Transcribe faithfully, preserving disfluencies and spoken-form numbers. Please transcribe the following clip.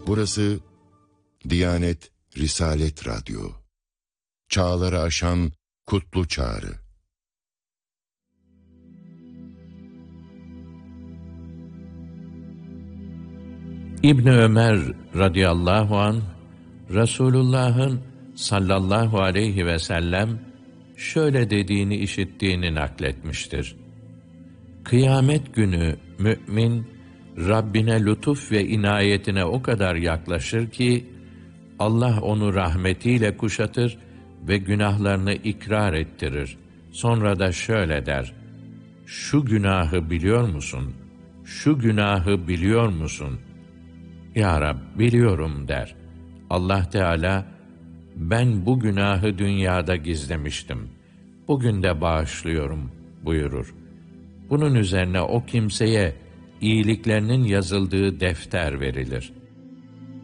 Burası Diyanet Risalet Radyo. Çağları aşan kutlu çağrı. İbni Ömer radıyallahu anh, Resulullah'ın sallallahu aleyhi ve sellem şöyle dediğini işittiğini nakletmiştir. Kıyamet günü mümin, Rabbine lütuf ve inayetine o kadar yaklaşır ki, Allah onu rahmetiyle kuşatır ve günahlarını ikrar ettirir. Sonra da şöyle der: şu günahı biliyor musun? Şu günahı biliyor musun? Ya Rab, biliyorum der. Allah Teala, ben bu günahı dünyada gizlemiştim. Bugün de bağışlıyorum buyurur. Bunun üzerine o kimseye iyiliklerinin yazıldığı defter verilir.